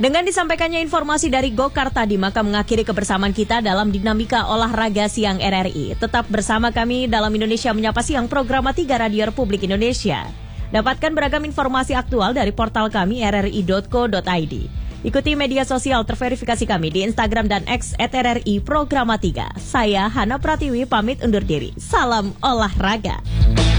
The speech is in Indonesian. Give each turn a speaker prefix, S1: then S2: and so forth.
S1: Dengan disampaikannya informasi dari Gokar tadi, maka mengakhiri kebersamaan kita dalam Dinamika Olahraga Siang RRI. Tetap bersama kami dalam Indonesia Menyapa Siang, program 3 Radio Republik Indonesia. Dapatkan beragam informasi aktual dari portal kami rri.co.id. Ikuti media sosial terverifikasi kami di Instagram dan X @RRI Programa 3. Saya Hana Pratiwi pamit undur diri. Salam olahraga.